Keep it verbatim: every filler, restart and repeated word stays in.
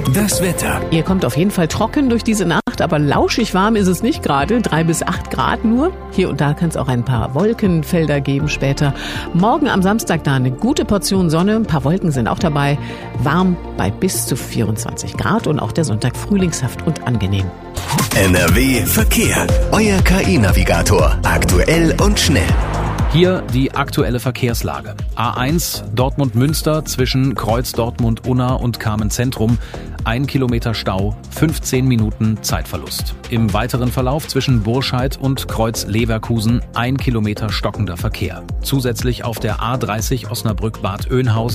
Das Wetter. Ihr kommt auf jeden Fall trocken durch diese Nacht, aber lauschig warm ist es nicht gerade. Drei bis acht Grad nur. Hier und da kann es auch ein paar Wolkenfelder geben später. Morgen am Samstag da eine gute Portion Sonne. Ein paar Wolken sind auch dabei. Warm bei bis zu vierundzwanzig Grad und auch der Sonntag frühlingshaft und angenehm. N R W Verkehr. Euer K I-Navigator. Aktuell und schnell. Hier die aktuelle Verkehrslage. A eins Dortmund-Münster zwischen Kreuz Dortmund-Unna und Kamen-Zentrum. Ein Kilometer Stau, fünfzehn Minuten Zeitverlust. Im weiteren Verlauf zwischen Burscheid und Kreuz Leverkusen ein Kilometer stockender Verkehr. Zusätzlich auf der A dreißig Osnabrück-Bad Oeynhausen